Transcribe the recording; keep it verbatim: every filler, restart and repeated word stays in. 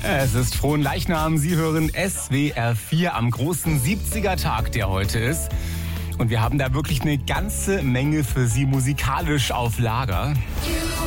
Es ist frohen Leichnam. Sie hören S W R vier am großen siebziger-Tag, der heute ist. Und wir haben da wirklich eine ganze Menge für Sie musikalisch auf Lager.